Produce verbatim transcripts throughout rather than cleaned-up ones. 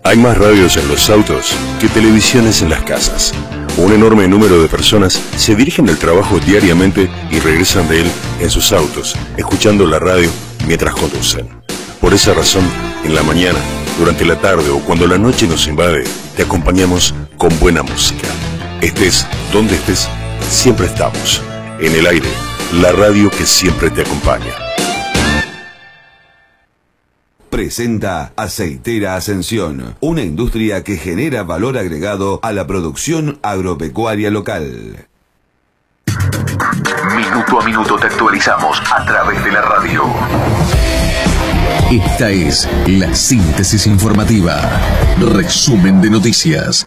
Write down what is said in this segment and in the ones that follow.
Hay más radios en los autos que televisiones en las casas. Un enorme número de personas se dirigen al trabajo diariamente y regresan de él en sus autos, escuchando la radio mientras conducen. Por esa razón, en la mañana, durante la tarde o cuando la noche nos invade, te acompañamos con buena música. Estés donde estés, siempre estamos. En el aire, la radio que siempre te acompaña. Presenta Aceitera Ascensión, una industria que genera valor agregado a la producción agropecuaria local. Minuto a minuto te actualizamos a través de la radio. Esta es la síntesis informativa. Resumen de noticias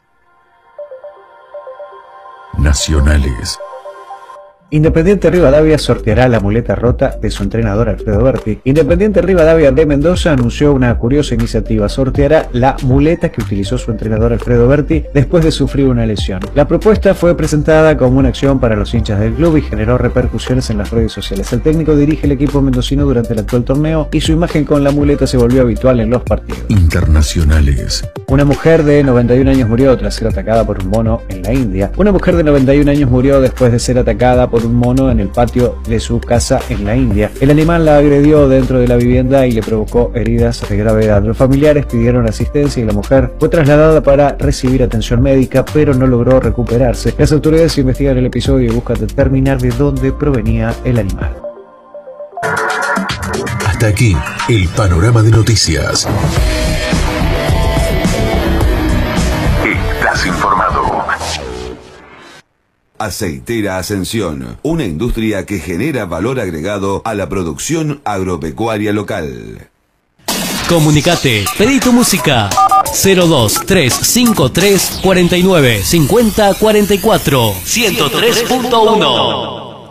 nacionales. Independiente Rivadavia sorteará la muleta rota de su entrenador Alfredo Berti. Independiente Rivadavia de Mendoza anunció una curiosa iniciativa. Sorteará la muleta que utilizó su entrenador Alfredo Berti después de sufrir una lesión. La propuesta fue presentada como una acción para los hinchas del club y generó repercusiones en las redes sociales. El técnico dirige el equipo mendocino durante el actual torneo y su imagen con la muleta se volvió habitual en los partidos. Internacionales. Una mujer de noventa y un años murió tras ser atacada por un mono en la India. Una mujer de noventa y un años murió después de ser atacada por un mono en el patio de su casa en la India. El animal la agredió dentro de la vivienda y le provocó heridas de gravedad. Los familiares pidieron asistencia y la mujer fue trasladada para recibir atención médica, pero no logró recuperarse. Las autoridades investigan el episodio y buscan determinar de dónde provenía el animal. Hasta aquí el panorama de noticias. Estás informado. Aceitera Ascensión, una industria que genera valor agregado a la producción agropecuaria local. Comunicate, pedí tu música. cero dos tres cinco tres cuarenta y nueve cincuenta cuarenta y cuatro ciento tres punto uno.